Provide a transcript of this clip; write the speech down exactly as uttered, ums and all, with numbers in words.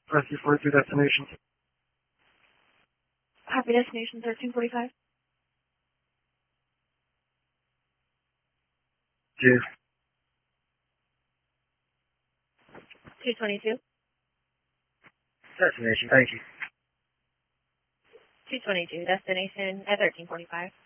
Press two forty-two destination. Copy destination thirteen forty-five. Two. two twenty-two. Destination, thank you. two twenty-two, destination at thirteen forty-five.